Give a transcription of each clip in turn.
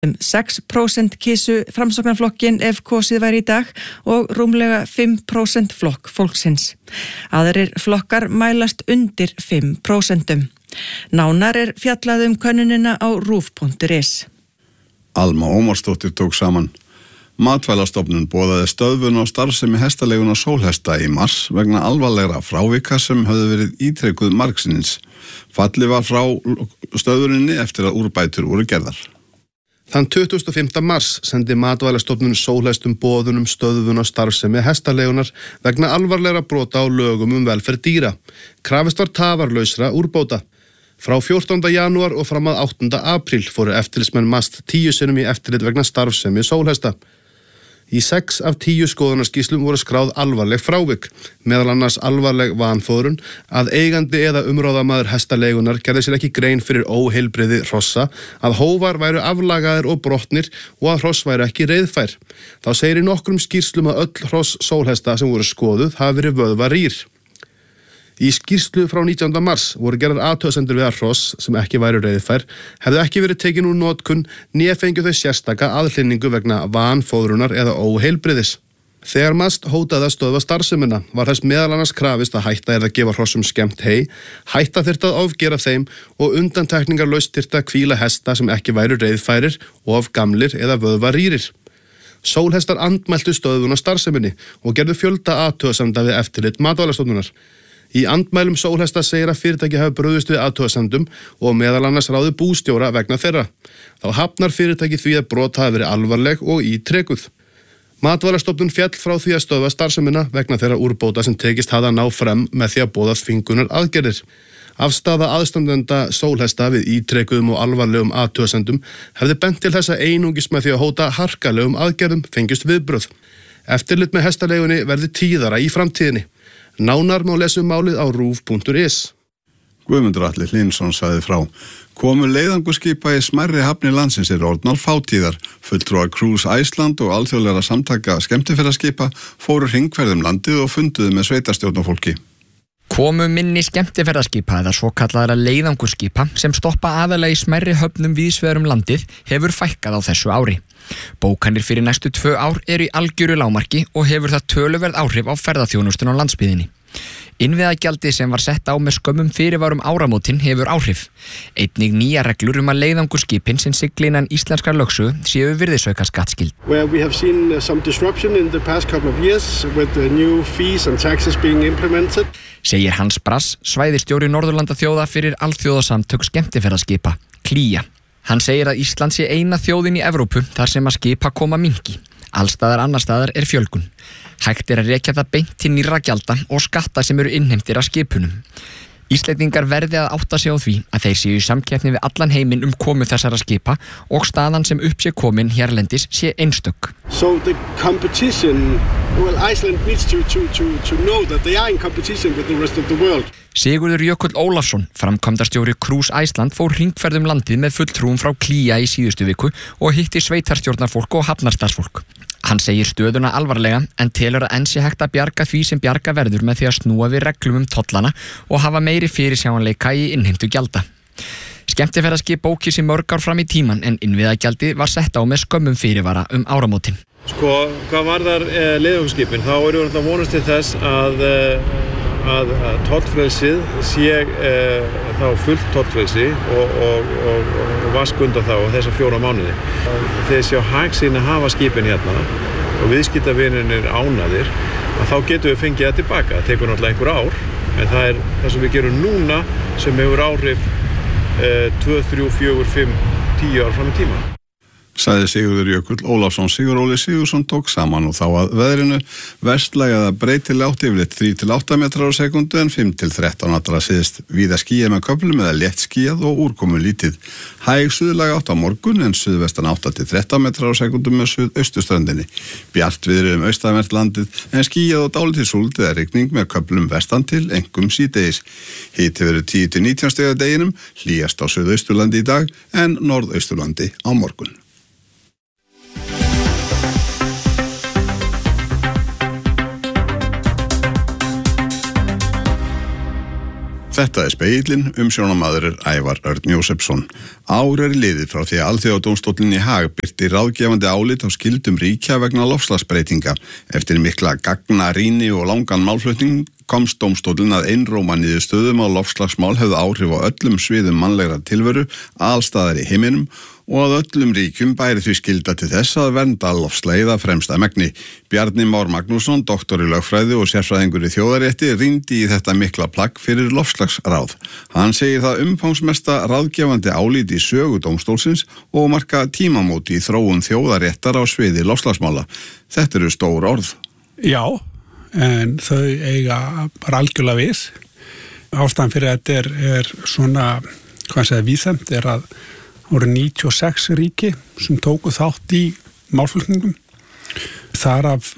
6% kysu Framsóknarflokkinn ef kosið væri í dag og rúmlega 5% flokk fólksins. Aðrir flokkar mælast undir 5%. Nánar fjallað könnunina á rúv.is. Alma Ómarsdóttir tók saman. Matvælastofnun boðaði stöðvun á starfsemi hestaleguna Sólhesta í mars vegna alvarlegra frávika sem höfðu verið ítrekuð margsinnis. Falli var frá stöðvuninni eftir að úrbætur voru gerðar. Þann 25. mars sendi Matvælastofnun Sólhestum boðun stöðvun á starfsemi hestalegunar vegna alvarlegra brota á lögum velferð dýra. Krafist var tafarlausra úrbóta. Frá 14. janúar og fram að 8. apríl fóru eftirlitsmenn MAST 10 sinnum í eftirlit vegna starfsemi Sólhesta. Í 6 af 10 skoðunarskýrslum voru skráð alvarleg frávik, meðal annars alvarleg vanfóðrun, að eigandi eða umráðamaður hestalegunar gerði sér ekki grein fyrir óheilbrigði hrossa, að hófar væru aflagaðir og brotnir og að hross væru ekki reiðfær. Þá segir í nokkrum skýrslum að öll hross Sólhesta sem voru skoðuð hafi verið vöðvarýr. Í skýrslu frá 19. mars voru gerðar athugasemdir við að hross sem ekki væru reiðfær hefðu ekki verið tekin úr notkun né fengju þau sérstaka aðhlynningu vegna vanfóðrunar eða óheilbrigðis. Þegar MAST hótaði að stöðva starfsemina var þess meðal annars krafist að hætta að gefa hrossum skemmt hey, hætta þyrfti að ofgera þeim og undantekningarlaust þyrfti að hvíla hesta sem ekki væru reiðfærir, of gamlir eða vöðvarýrir. Sólhestar andmæltu stöðvun á starfseminni og gerðu fjölda athugasemda við eftirlit Matvælastofnunar. Í andmælum Sólhesta segir að fyrirtæki hafi brugðist við athugasemdum og meðal annars ráði bústjóra vegna þeirra. Þá hafnar fyrirtæki því að brot hafi verið alvarleg og ítrekuð. Matvælastofnun féll frá því að stöðva starfsemina vegna þeirra úrbóta sem tekist hafði að ná frem með því að boða þvingunar aðgerðir. Afstaða aðstandenda Sólhesta við ítrekuðum og alvarlegum athugasemdum hefði bent til þess að einungis með því að hóta harkalegum aðgerðum fengist viðbrögð. Eftirlit með hestalegunni verði tíðara í framtíðinni. Nánar má lesa málið á rúv.is. Guðmundur Atli Hlynsson sagði frá. Komu leiðanguskipa í smærri hafnir landsins orðnar fátíðar. Fulltrúar Cruise Iceland og alþjóðlegra samtaka skemmtiferðaskipa fóru hringferð landið og funduðu með sveitarstjórnarfólki. Komu minni skemmtiferðaskipa eða svokallaðra leiðanguskipa sem stoppa aðalega í smærri höfnum víðsvegar landið hefur fækkað á þessu ári. Bókanir fyrir næstu 2 ár eru í algjöru lágmarki og hefur það töluverð áhrif á ferðaþjónustun á landsbyggðinni. Innviðagjaldið sem var sett á með skömmum fyrirvarum áramótin hefur áhrif. Einnig nýja reglur að leiðanguskipin sem sigla innan íslenskrar lögsögu séu virðisauka skattskyld. Where we have seen some disruption in the past couple of years with the new fees and taxes being implemented. Segir Hans Brass, svæðisstjóri Norðurlandaþjóða fyrir alþjóðasamtök skemmtiferðaskipa, Klía. Hann segir að Ísland sé eina þjóðin í Evrópu þar sem að skipa koma minnki. Allstaðar annar staðar fjölgun. Hægt að rekja það beint til nýrra gjalda og skatta sem eru innheimtir af skipunum. Íslendingar verði að átta sig á því að þeir séu í samkeppni við allan heiminn komu þessara skipa og staðan sem upp sé komin hérlendis sé einstök. So the competition, well, Iceland needs to know that they are in competition with the rest of the world. Sigurður Jökull Ólafsson, framkvæmdastjóri Cruise Iceland, fór hringferð landið með fulltrúum frá Klía í síðustu viku og hitti sveitarstjórnarfólk og hafnarstarfsfólk. Hann segir stöðuna alvarlega en telur að enn sé hægt að bjarga því sem bjarga verður með því að snúa við reglum tollana og hafa meiri fyrirsjáanleika í innheimtu gjalda. Skemmtiferðaskip bóki sér mörg ár fram í tíman en innviðagjaldið var sett á með skömmum fyrirvara áramótin. Hvað varðar leiðanguskipin, þá eru við vonast til þess að tollfrelsið sé þá fullt tollfrelsi og vaskunda þá þessa 4 mánuði. Þeir sjá hag sín að hafa skipin hérna og viðskiptavinirnir ánægðir, að þá getum við fengið það tilbaka. Það tekur náttúrulega einhver ár, en það það sem við gerum núna sem hefur áhrif 2, 3, 4, 5, 10 ár fram í tíma. Sagði Sigurður Jökull Ólafsson. Siguróli Sigursson tók saman og þá að veðrinu. Vestlæg að breytileg átt yfirleitt 3-8 metrar á sekundu en 5-13 metrar síðst. Víða skýjað með köflum eða létt skýjað og úrkomu lítið. Hæg suðlæg átt á morgun en suðvestan 8-13 metrar á sekundu með suðausturströndinni. Bjart viðrið austanvert landið en skýjað og dálítið súld eða rigning með köflum vestan til, einkum síðdegis. Hiti verður 10-19 stig að deginum, hlýjast á suðausturlandi í dag en norðausturlandi á morgun. Þetta Spegillinn, umsjónarmaður Ævar Örn Jósefsson. Ár liðið frá því að Alþjóðadómstóllinn í Haag birti ráðgefandi álit á skyldum ríkja vegna loftslagsbreytinga. Eftir mikla gagnarýni og langan málflutning komst dómstóllinn að einróma niðurstöðum á loftslagsmál hefðu áhrif á öllum sviðum mannlegra tilveru, alstaðar í heiminum og að öllum ríkjum bæri því skylda til þess að vernda loftslagið að fremsta megni. Bjarni Már Magnússon, doktor í lögfræði og sérfræðingur í þjóðarétti, rýndi í þetta mikla plagg fyrir loftslagsráð. Hann segir það umfangsmesta ráðgefandi álit í sögu dómstólsins og marka tímamót í þróun þjóðaréttar á sviði loftslagsmála. Þetta eru stór orð. Já, en þau eiga bara algjörlega við. Ástæðan fyrir að þetta er svona, víðfemt, er að voru 96 ríki sem tóku þátt í málflutningum. Þar af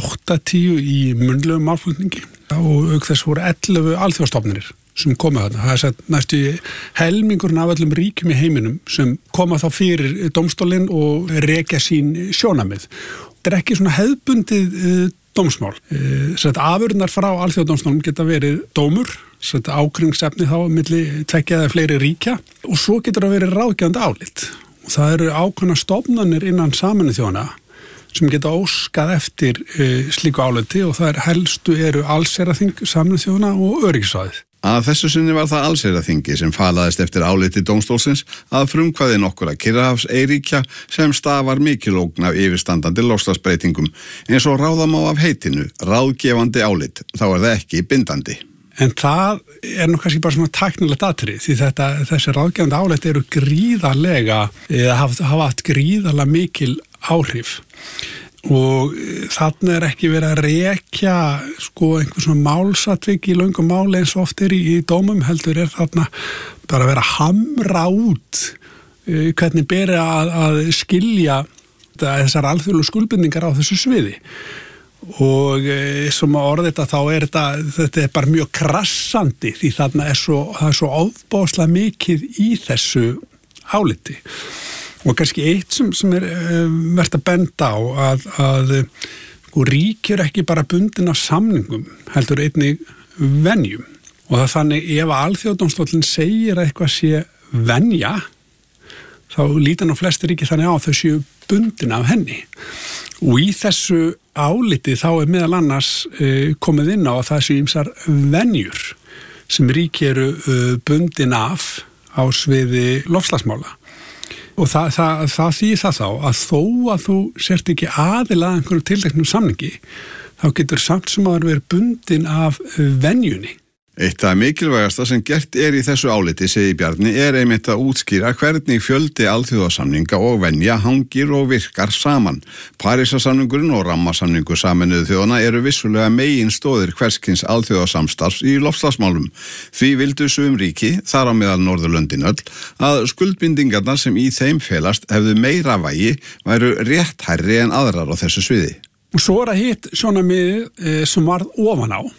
80 í munnlegum málflutningi og auk þess voru 11 alþjóðastofnanir sem komu þarna. Það er næstu helmingurinn af öllum ríkjum í heiminum sem koma þá fyrir dómstólinn og rekja sín sjónarmið. Þetta er ekki svona hefðbundið dómsmál. Afurðnar frá alþjóðadómstólnum geta verið dómur, ágreiningsefni þá milli tveggja eða fleiri ríkja og svo getur það verið ráðgefandi álit. Og það eru ákveðnar stofnanir innan Sameinuðu þjóðanna sem geta óskað eftir slíku áliti og það helstu eru allsherjarþing Sameinuðu þjóðanna og öryggisráðið. Að þessu sinni var það allsherjarþingi sem falaðist eftir áliti dómstólsins að frumkvæði nokkura Kyrrahafseyríkja sem stafar mikil ógn af yfirstandandi loftslagsbreytingum. Eins og ráðamá af heitinu, ráðgefandi álit, þá er það ekki bindandi. En það er nú kannski bara svona tæknilegt atriði því þessi ráðgefandi álit eru gríðarlega, hafa haft gríðarlega mikil áhrif. Og þarna er ekki verið að rekja einhver svona málsatvik í löngum máli eins og oft er í dómum, heldur er þarna bara að vera að hamra út hvernig beri að skilja þessar alþjóðlegu skuldbindingar á þessu sviði. Og sem að orða þetta þá er þetta er bara mjög krassandi því þarna það er svo ofboðslega mikið í þessu áliti. Og kannski eitt sem er verðt að benda á að ríki eru ekki bara bundin af samningum, heldur einnig venjum. Og það þannig ef Alþjóðadómstóllinn segir að eitthvað sé venja, þá líta nú flestir ríki þannig á að þau séu bundin af henni. Og í þessu áliti þá er meðal annars komið inn á að það séu ýmsar venjur sem ríki eru bundin af á sviði loftslagsmála. Og það þýðir það þá að þó að þú sért ekki aðila að einhverju tilteknum samningi, þá getur samt sem að vera bundin af venjunni. Eitt af mikilvægasta sem gert er í þessu áliti, segir Bjarni, er einmitt að útskýra hvernig fjöldi alþjóðasamninga og venja hangir og virkar saman. Parísarsamningurinn og rammasamningur Sameinuðu þjóðanna eru vissulega meginstoðir hverskins alþjóðasamstarfs í loftslagsmálum. Því vildu sum ríki, þar á meðal Norðurlöndin öll, að skuldbindingarnar sem í þeim felast hefðu meira vægi væru rétthærri en aðrar á þessu sviði. Og svo er að hitt sjónarmiðið sem varð ofan á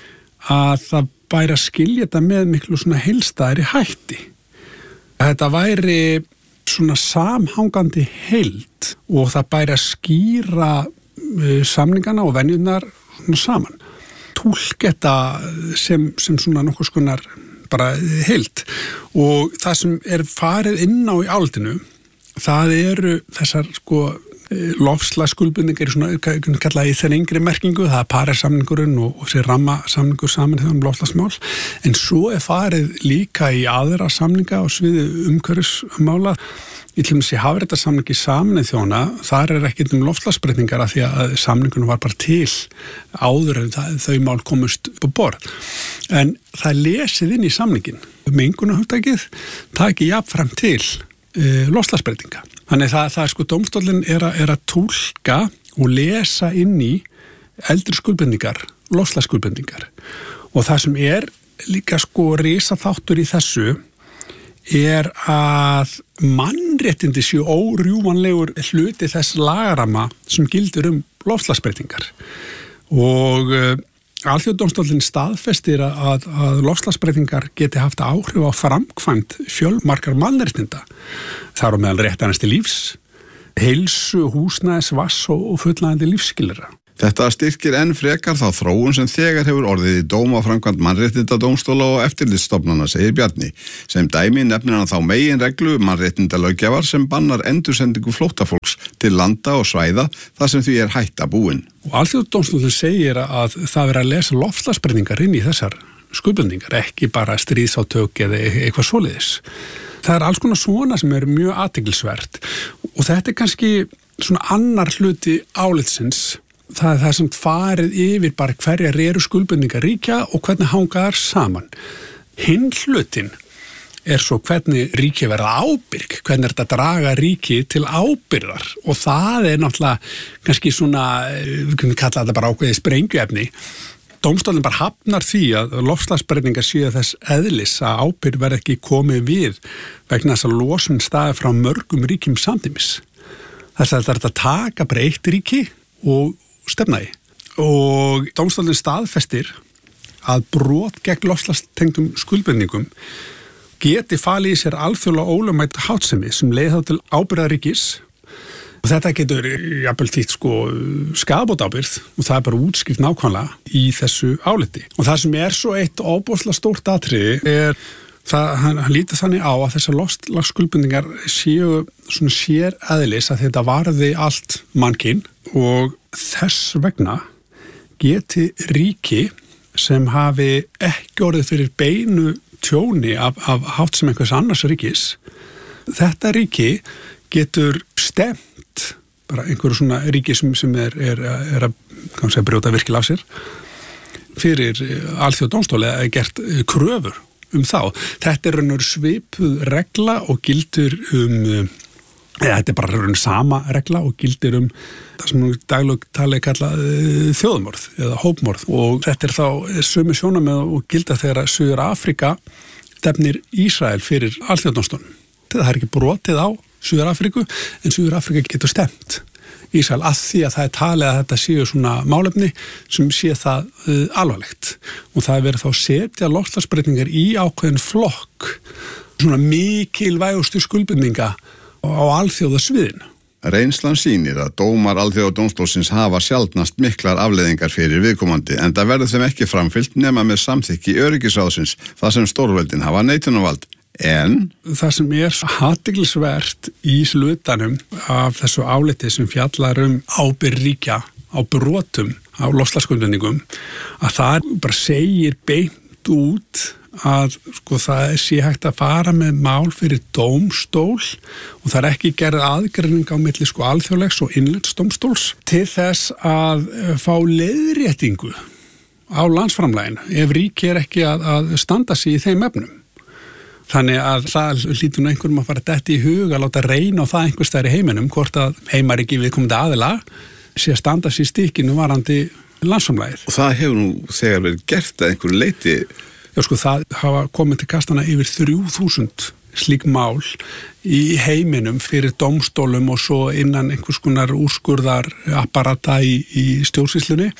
að það bæri að skilja þetta með miklu svona heildstæðri hætti. Þetta væri svona samhangandi heild og það bæri að skýra samningana og venjurnar saman. Túlka þetta sem svona nokkuð skonar bara heild. Og það sem er farið inn á í álitinu, það eru þessar loftslagsskuldbindingar í svona, kallaði í þeirra yngri merkingu, það er Parísarsamningurinn og þessi rammasamningur Sameinuðu þjóðanna um loftslagsmál, en svo er farið líka í aðra samninga á sviði umhverfismála. Í til dæmis í hafréttarsamningi Sameinuðu þjóðanna, þar er ekkert loftslagsbreytingar af því að samningunum var bara til áður en þau mál komust upp á borð. En það er lesið inn í samningin. Mengunarhugtakið taki jafnframt til loftslagsbreytinga. Þannig það dómstóllinn er að túlka og lesa inn í eldri skuldbindingar, loftslagsskuldbindingar. Og það sem er líka risaþáttur í þessu er að mannréttindi séu órjúfanlegur hluti þess lagarama sem gildir loftslagsbreytingar. Og Alþjóðadómstóllinn staðfestir að loftslagsbreytingar geti haft áhrif á framkvæmd fjölmargar mannréttinda. Það eru meðal réttarins til lífs, heilsu, húsnæðis, vass og fullnægjandi lífsskilyrða. Þetta styrkir enn frekar þá þróun sem þegar hefur orðið í dómaframkvæmd mannréttindadómstóla og eftirlitsstofnana, segir Bjarni. Sem dæmi nefnir hann þá meginreglu mannréttindalöggjafar sem bannar endursendingu flóttafólks til landa og svæða þar sem því hætta búin. Og Alþjóðadómstóllinn segir að það verið að lesa loftslagsbreytingar inn í þessar skuldbindingar, ekki bara stríðsátök eða eitthvað svoleiðis. Það alls konar svona sem mjög athyglisvert og þetta kannski svona annar hluti álitsins. Það sem farið yfir bara hverjar eru skuldbindingar ríkja og hvernig hanga þær saman. Hinn hlutin svo hvernig ríki verða ábyrg, hvernig þetta draga ríki til ábyrgðar og það náttúrulega kannski svona, við kunum kalla þetta bara ákveðið sprengjuefni. Dómstólinn bara hafnar því að loftslagsbreytingar séu þess eðlis að ábyrgð verði ekki komið við vegna þess að losun staði frá mörgum ríkjum samtímis. Þess að þetta taka breytt ríki og stefna í. Og dómstólinn staðfestir að brot gegn loftslagstengdum skuldbindingum geti falið í sér alþjóðlega ólögmæta háttsemi sem leiði þá til ábyrgðarríkis. Og þetta getur jafnvel þýtt skaðabótaábyrgð og það bara útskýrt nákvæmlega í þessu áliti. Og það sem svo eitt ofboðslega stórt atriði hann lítur þannig á að þessar loftslagsskuldbindingar séu svona sér eðlis að þetta varði allt mannkyn og þess vegna geti ríki sem hafi ekki orðið fyrir beinu tjóni af háttsemi einhvers annars ríkis, þetta ríki getur stemt bara einhverju svona ríki sem að brjóta virkilega af sér fyrir alþjóðadómstóli eða gert kröfur þá. Þetta raunur svipuð regla og gildir þetta bara raunur sama regla og gildir það sem daglög talið kallað þjóðmorð eða hópmorð og þetta þá sömu sjónarmið og gilda þegar Suður Afrika stefnir Ísrael fyrir alþjóðadómstólnum. Það ekki brotið á Suður Afriku en Suður Afrika getur stemt Ísrael að því að það talið að þetta séu svona málefni sem sé það alvarlegt og það verið þá setja loftslagsbreytingar í ákveðin flokk svona mikilvægustu skuldbindinga á alþjóðasviðinu. Reynslan sýnir að dómar alþjóðadómstólsins hafa sjaldnast miklar afleiðingar fyrir viðkomandi en það verður þeim ekki framfylgt nema með samþykki öryggisráðsins þar sem stórveldin hafa neitunarvald. En það sem athyglisvert í hlutanum af þessu áliti sem fjallar ábyrgð ríkja á brotum á loftslagsskuldbindingum að það bara segir beint út að það sé hægt að fara með mál fyrir dómstól og það ekki gerð aðgreining á milli alþjóðlegs og innlendsdómstóls til þess að fá leiðréttingu á landsframlaginu ef ríki ekki að standa sig í þeim efnum. Þannig að það hlýtur einhverjum að fara detta í hug að láta reyna á það einhvers staðar í heiminum hvort að heimaríki viðkomandi aðila sé að standa sér í stikkinu varandi landsframlagið. Og það hefur nú þegar verið gert að einhverju leyti? Já það hafa komið til kastana yfir 3000 slík mál í heiminum fyrir dómstólum og svo innan einhvers konar úrskurðar apparata í stjórnsýslunni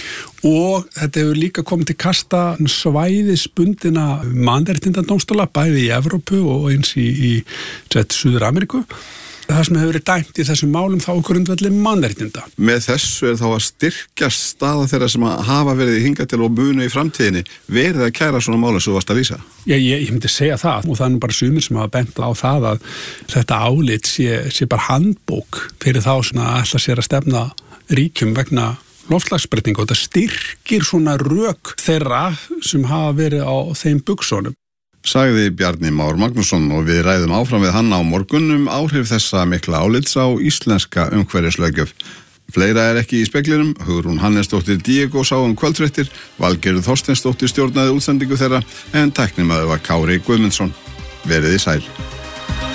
og þetta hefur líka komið til kasta svæðisbundina mannréttindadómstóla bæði í Evrópu og eins í Suður Ameríku. Það sem hefur verið dæmt í þessum málum þá grundvelli mannréttinda. Með þessu þá að styrkja staða þeirra sem hafa verið hingað til og munu í framtíðinni verið að kæra svona málum sem þú varst að vísa? Ég myndi segja það og það bara sumir sem hafa bent á það að þetta álit sé bara handbók fyrir þá sem ætla sér að stefna ríkjum vegna loftslagsbreytinga og þetta styrkir svona rök þeirra sem hafa verið á þeim buxunum. Sagði Bjarni Már Magnússon og við ræðum áfram við hann á morgun áhrif þessa mikla álits á íslenska umhverfislöggjöf. Fleira ekki í speklinum, Hugrún Hannesdóttir Diego sá kvöldfréttir, Valgerður Þorsteinsdóttir stjórnaði útsendingu þeirra en tæknimaður var Kári Guðmundsson. Veriði sæl.